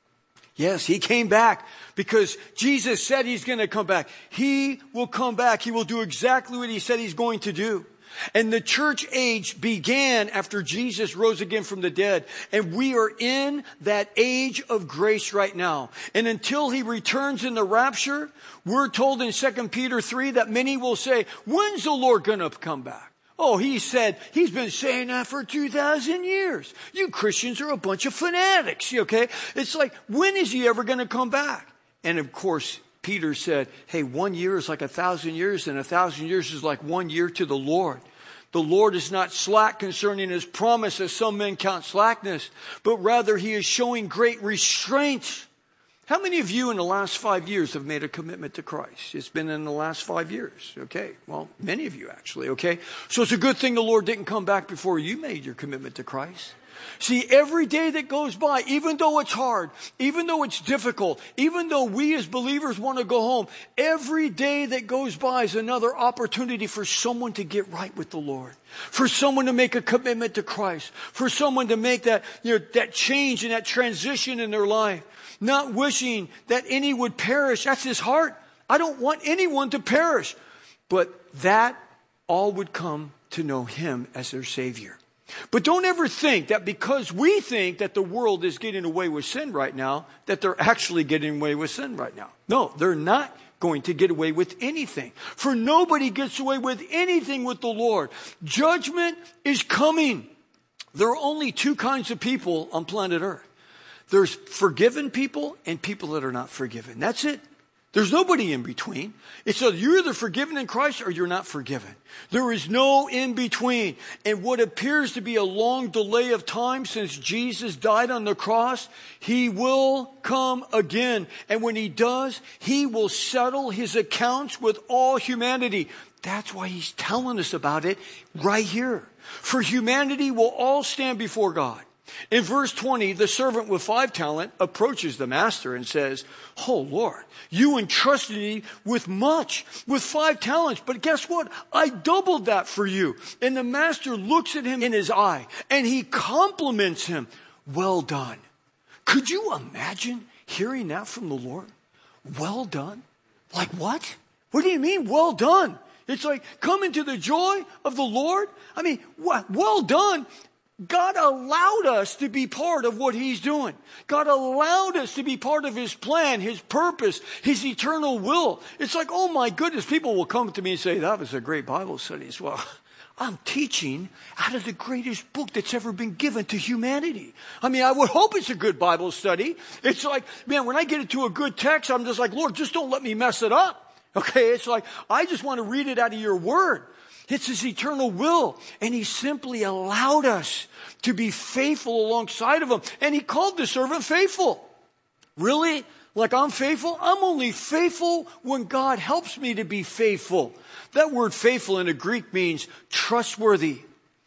S15: Yes, he came back because Jesus said he's going to come back. He will come back. He will do exactly what he said he's going to do. And the church age began after Jesus rose again from the dead. And we are in that age of grace right now. And until he returns in the rapture, we're told in Second Peter three that many will say, when's the Lord going to come back? Oh, he said, he's been saying that for two thousand years. You Christians are a bunch of fanatics, okay? It's like, when is he ever going to come back? And of course, Peter said, hey, one year is like a thousand years, and a thousand years is like one year to the Lord. The Lord is not slack concerning his promise, as some men count slackness, but rather he is showing great restraint. How many of you in the last five years have made a commitment to Christ? It's been in the last five years. Okay. Well, many of you actually. Okay. So it's a good thing the Lord didn't come back before you made your commitment to Christ. See, every day that goes by, even though it's hard, even though it's difficult, even though we as believers want to go home, every day that goes by is another opportunity for someone to get right with the Lord, for someone to make a commitment to Christ, for someone to make that, you know, that change and that transition in their life. Not wishing that any would perish. That's his heart. I don't want anyone to perish. But that all would come to know him as their Savior. But don't ever think that because we think that the world is getting away with sin right now, that they're actually getting away with sin right now. No, they're not going to get away with anything. For nobody gets away with anything with the Lord. Judgment is coming. There are only two kinds of people on planet Earth. There's forgiven people and people that are not forgiven. That's it. There's nobody in between. It's either you're either forgiven in Christ or you're not forgiven. There is no in between. And what appears to be a long delay of time since Jesus died on the cross, he will come again. And when he does, he will settle his accounts with all humanity. That's why he's telling us about it right here. For humanity will all stand before God. In verse twenty, the servant with five talent approaches the master and says, oh Lord, you entrusted me with much, with five talents, but guess what? I doubled that for you. And the master looks at him in his eye and he compliments him. Well done. Could you imagine hearing that from the Lord? Well done? Like what? What do you mean, well done? It's like, come into the joy of the Lord. I mean, what? Well done. God allowed us to be part of what he's doing. God allowed us to be part of his plan, his purpose, his eternal will. It's like, oh my goodness, people will come to me and say, that was a great Bible study as well. I'm teaching out of the greatest book that's ever been given to humanity. I mean, I would hope it's a good Bible study. It's like, man, when I get into a good text, I'm just like, Lord, just don't let me mess it up. Okay, it's like, I just want to read it out of your word. It's his eternal will. And he simply allowed us to be faithful alongside of him. And he called the servant faithful. Really? Like I'm faithful? I'm only faithful when God helps me to be faithful. That word faithful in the Greek means trustworthy,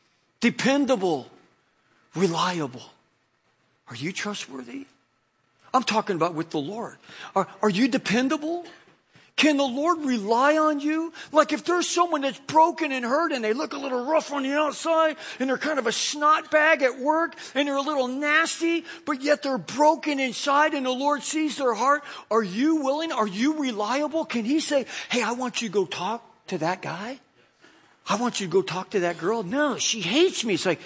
S15: dependable, reliable. Are you trustworthy? I'm talking about with the Lord. Are, are you dependable? Can the Lord rely on you? Like if there's someone that's broken and hurt and they look a little rough on the outside and they're kind of a snot bag at work and they're a little nasty, but yet they're broken inside and the Lord sees their heart. Are you willing? Are you reliable? Can he say, hey, I want you to go talk to that guy? I want you to go talk to that girl. No, she hates me. It's like,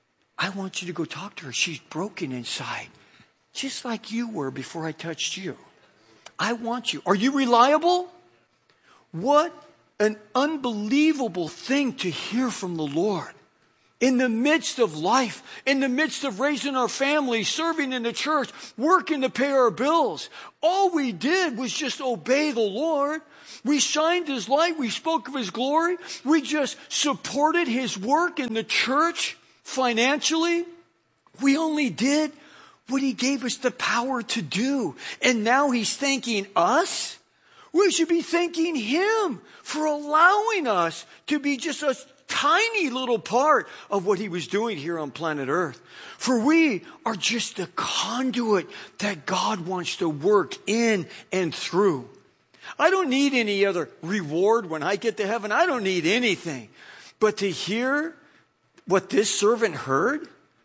S15: I want you to go talk to her. She's broken inside, just like you were before I touched you. I want you. Are you reliable? What an unbelievable thing to hear from the Lord. In the midst of life, in the midst of raising our family, serving in the church, working to pay our bills, all we did was just obey the Lord. We shined His light. We spoke of His glory. We just supported His work in the church financially. We only did what He gave us the power to do. And now He's thanking us. We should be thanking Him for allowing us to be just a tiny little part of what He was doing here on planet Earth. For we are just the conduit that God wants to work in and through. I don't need any other reward when I get to heaven. I don't need anything. But to hear what this servant heard,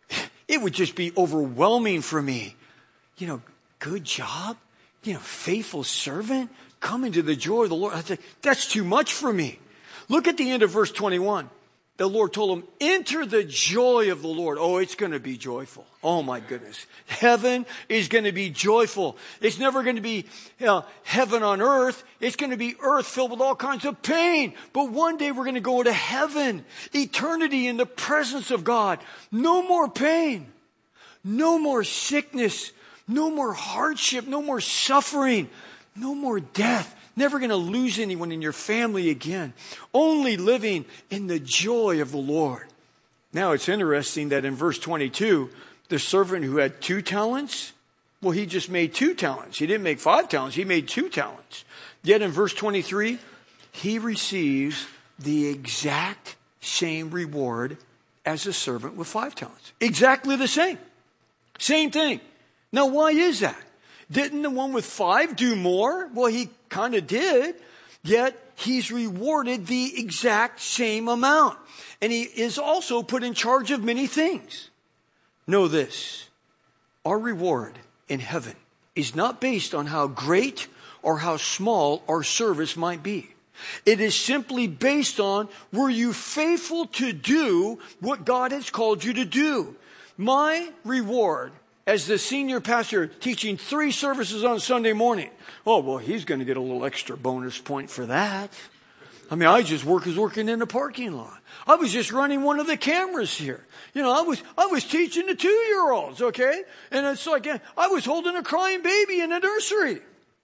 S15: it would just be overwhelming for me. You know, good job. You know, faithful servant. Come into the joy of the Lord. I think that's too much for me. Look at the end of verse twenty-one. The Lord told him, enter the joy of the Lord. Oh, it's going to be joyful. Oh, my goodness. Heaven is going to be joyful. It's never going to be you know, heaven on earth. It's going to be earth filled with all kinds of pain. But one day we're going to go to heaven. Eternity in the presence of God. No more pain. No more sickness. No more hardship. No more suffering. No more death. Never going to lose anyone in your family again. Only living in the joy of the Lord. Now it's interesting that in verse twenty-two, the servant who had two talents, well, he just made two talents. He didn't make five talents. He made two talents. Yet in verse twenty-three, he receives the exact same reward as a servant with five talents. Exactly the same. Same thing. Now, why is that? Didn't the one with five do more? Well, he kind of did. Yet he's rewarded the exact same amount. And he is also put in charge of many things. Know this. Our reward in heaven is not based on how great or how small our service might be. It is simply based on, were you faithful to do what God has called you to do? My reward as the senior pastor teaching three services on Sunday morning. Oh, well, he's going to get a little extra bonus point for that. I mean, I just work as working in the parking lot. I was just running one of the cameras here. You know, I was I was teaching the two-year-olds, okay? And it's like I was holding a crying baby in a nursery.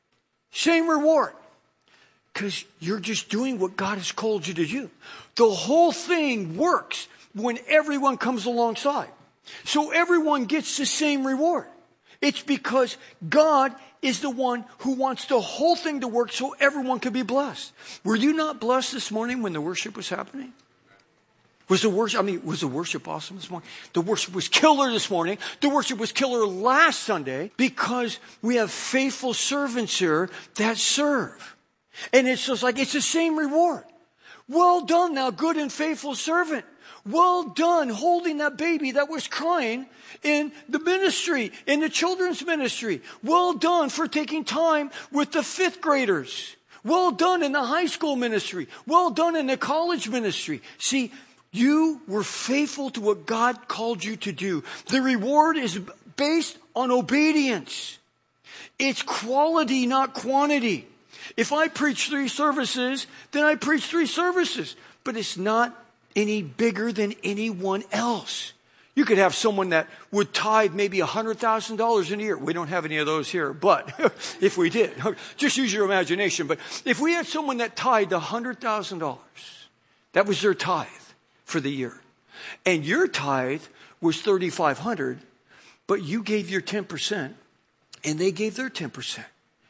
S15: Same reward. Because you're just doing what God has called you to do. The whole thing works when everyone comes alongside. So everyone gets the same reward. It's because God is the one who wants the whole thing to work so everyone can be blessed. Were you not blessed this morning when the worship was happening? Was the worship, I mean, was the worship awesome this morning? The worship was killer this morning. The worship was killer last Sunday because we have faithful servants here that serve. And it's just like, it's the same reward. Well done, thou good and faithful servant. Well done holding that baby that was crying in the ministry, in the children's ministry. Well done for taking time with the fifth graders. Well done in the high school ministry. Well done in the college ministry. See, you were faithful to what God called you to do. The reward is based on obedience. It's quality, not quantity. If I preach three services, then I preach three services. But it's not any bigger than anyone else. You could have someone that would tithe maybe one hundred thousand dollars in a year. We don't have any of those here, but if we did, just use your imagination. But if we had someone that tithed one hundred thousand dollars, that was their tithe for the year. And your tithe was three thousand five hundred dollars, but you gave your ten percent and they gave their ten percent.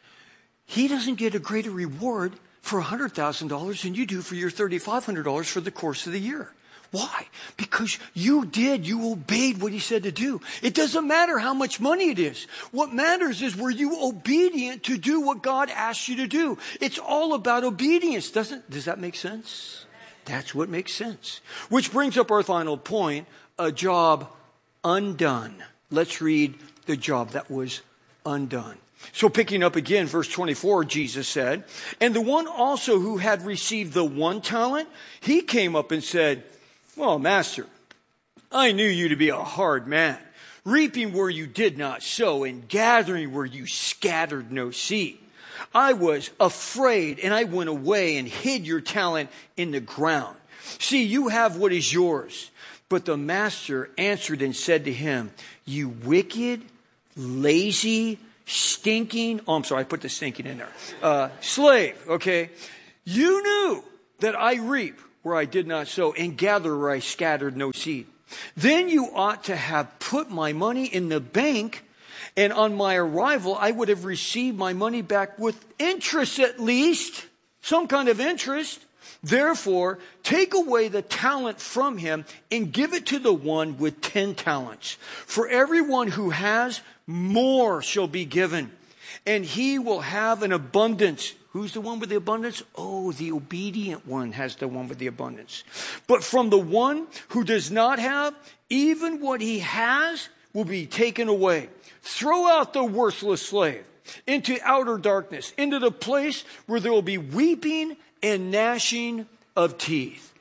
S15: He doesn't get a greater reward for one hundred thousand dollars than you do for your three thousand five hundred dollars for the course of the year. Why? Because you did, you obeyed what he said to do. It doesn't matter how much money it is. What matters is, were you obedient to do what God asked you to do? It's all about obedience. Doesn't, does that make sense? That's what makes sense. Which brings up our final point, a job undone. Let's read the job that was undone. So picking up again, verse twenty-four, Jesus said, and the one also who had received the one talent, he came up and said, well, master, I knew you to be a hard man, reaping where you did not sow and gathering where you scattered no seed. I was afraid, and I went away and hid your talent in the ground. See, you have what is yours. But the master answered and said to him, you wicked, lazy, stinking, oh, I'm sorry, I put the stinking in there, uh, slave, okay? You knew that I reap where I did not sow and gather where I scattered no seed. Then you ought to have put my money in the bank, and on my arrival, I would have received my money back with interest at least, some kind of interest. Therefore, take away the talent from him and give it to the one with ten talents. For everyone who has, more shall be given, and he will have an abundance. Who's the one with the abundance? Oh, the obedient one has the one with the abundance. But from the one who does not have, even what he has will be taken away. Throw out the worthless slave into outer darkness, into the place where there will be weeping and gnashing of teeth.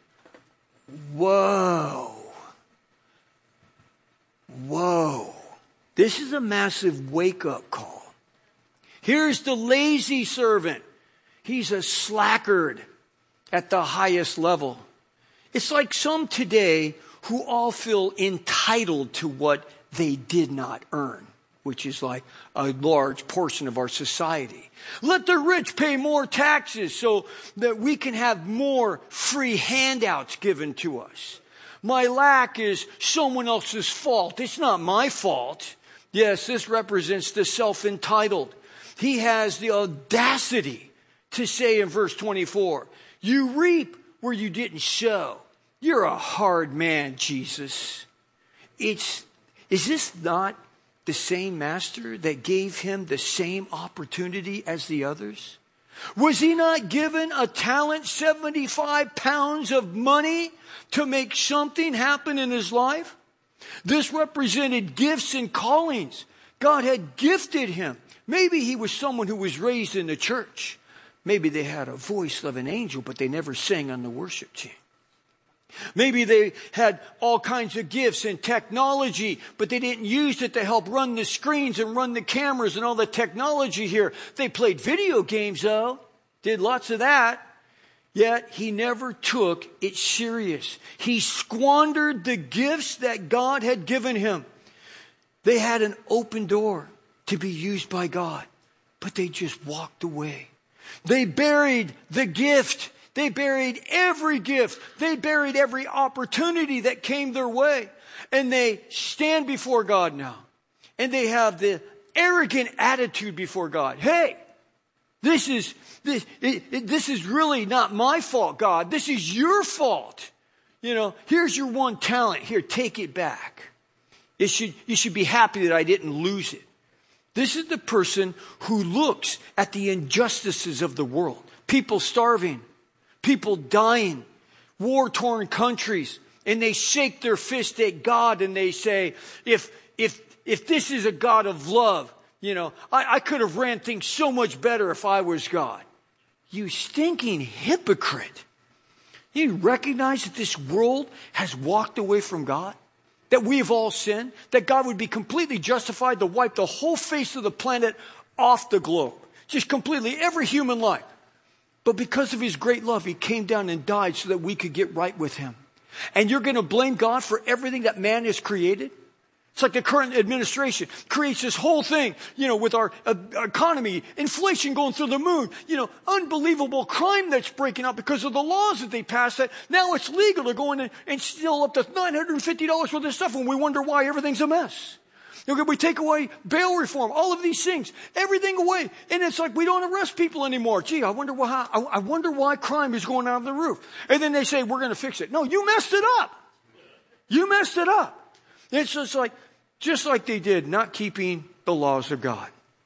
S15: Whoa. Whoa. This is a massive wake-up call. Here's the lazy servant. He's a slackard at the highest level. It's like some today who all feel entitled to what they did not earn, which is like a large portion of our society. Let the rich pay more taxes so that we can have more free handouts given to us. My lack is someone else's fault. It's not my fault. Yes, this represents the self-entitled. He has the audacity to say in verse twenty-four, you reap where you didn't sow. You're a hard man, Jesus. It's, is this not the same master that gave him the same opportunity as the others? Was he not given a talent, seventy-five pounds of money to make something happen in his life? This represented gifts and callings. God had gifted him. Maybe he was someone who was raised in the church. Maybe they had a voice of an angel, but they never sang on the worship team. Maybe they had all kinds of gifts and technology, but they didn't use it to help run the screens and run the cameras and all the technology here. They played video games, though. Did lots of that. Yet he never took it serious. He squandered the gifts that God had given him. They had an open door to be used by God, but they just walked away. They buried the gift. They buried every gift. They buried every opportunity that came their way. And they stand before God now. And they have the arrogant attitude before God. Hey, this is, this, it, it, this is really not my fault, God. This is your fault. You know, here's your one talent. Here, take it back. It should, you should be happy that I didn't lose it. This is the person who looks at the injustices of the world. People starving, people dying, war-torn countries, and they shake their fist at God and they say, if, if, if this is a God of love, you know, I, I could have ran things so much better if I was God. You stinking hypocrite. You recognize that this world has walked away from God? That we have all sinned? That God would be completely justified to wipe the whole face of the planet off the globe? Just completely, every human life. But because of his great love, he came down and died so that we could get right with him. And you're going to blame God for everything that man has created? It's like the current administration creates this whole thing, you know, with our uh, economy, inflation going through the moon, you know, unbelievable crime that's breaking out because of the laws that they passed that now it's legal to go in and, and steal up to nine hundred fifty dollars worth of stuff, and we wonder why everything's a mess. Okay, we take away bail reform, all of these things, everything away. And it's like we don't arrest people anymore. Gee, I wonder why, I, I wonder why crime is going out of the roof. And then they say, we're going to fix it. No, you messed it up. You messed it up. It's just like, just like they did, not keeping the laws of God.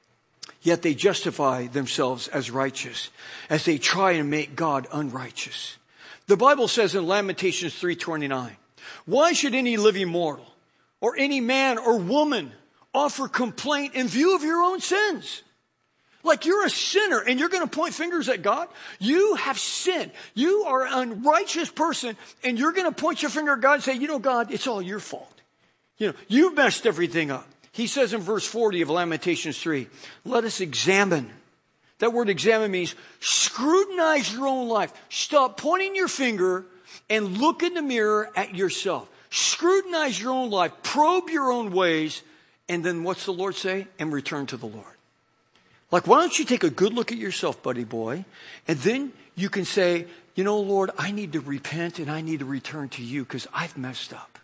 S15: Yet they justify themselves as righteous as they try and make God unrighteous. The Bible says in Lamentations three twenty-nine, why should any living mortal or any man or woman offer complaint in view of your own sins? Like you're a sinner and you're going to point fingers at God? You have sinned. You are an unrighteous person and you're going to point your finger at God and say, you know, God, it's all your fault. You know, you messed everything up. He says in verse forty of Lamentations three, let us examine That word examine means scrutinize your own life. Stop pointing your finger and look in the mirror at yourself. Scrutinize your own life. Probe your own ways. And then what's the Lord say? And return to the Lord. Like, why don't you take a good look at yourself, buddy boy? And then you can say, you know, Lord, I need to repent and I need to return to you because I've messed up.